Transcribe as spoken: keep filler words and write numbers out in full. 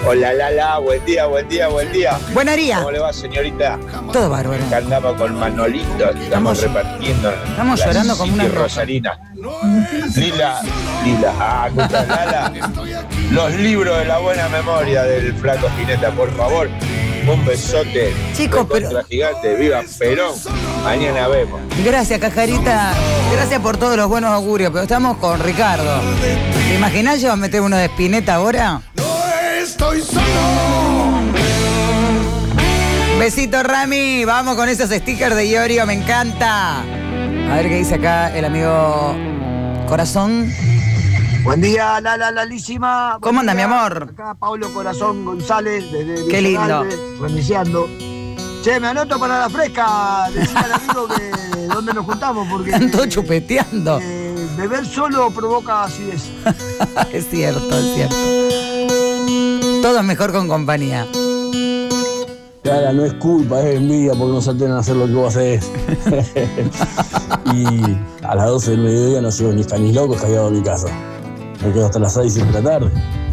Hola, la, la, buen día, buen día, buen día. Buen día. ¿Cómo le va, señorita? Todo bárbaro. Acá andamos con Manolito, estamos, estamos repartiendo. Estamos llorando como una Rosarina. Lila, Lila, ah, escucha, Lala. Los libros de la buena memoria del Flaco Spinetta, por favor. Un besote. Chicos, pero. Gigante, viva Perón. Mañana vemos. Gracias, Cajarita. Gracias por todos los buenos augurios, pero estamos con Ricardo. ¿Te imaginás yo a meter uno de Spinetta ahora? No estoy solo. Besito, Rami. Vamos con esos stickers de Iorio, me encanta. A ver qué dice acá el amigo Corazón. Buen día, la la lalísima. ¿Cómo anda, mi amor? Acá Pablo Corazón González, desde Qué lindo. Reiniciando. Che, me anoto para la fresca. Decía al amigo que dónde nos juntamos, porque. Están todos chupeteando. Eh, beber solo provoca acidez. Es cierto, es cierto. Todo es mejor con compañía. Cara, no es culpa, es envidia porque no se atreven a hacer lo que vos hacés. Y a las doce del mediodía no llego ni tan ni loco, callado a mi casa. Me quedo hasta las seis de la tarde.